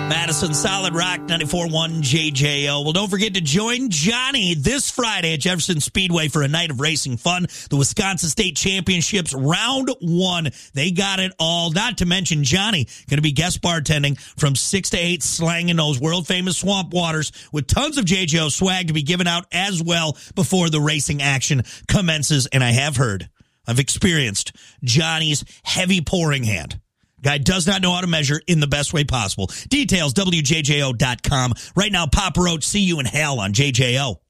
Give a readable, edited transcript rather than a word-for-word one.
Madison Solid Rock 94.1 JJO. Well, don't forget to join Johnny this Friday at Jefferson Speedway for a night of racing fun. The Wisconsin State Championships Round 1. They got it all. Not to mention Johnny going to be guest bartending from 6 to 8, slanging those world-famous swamp waters with tons of JJO swag to be given out as well before the racing action commences. And I've experienced Johnny's heavy pouring hand. Guy does not know how to measure in the best way possible. Details, WJJO.com. Right now, Papa Roach, see you in hell on JJO.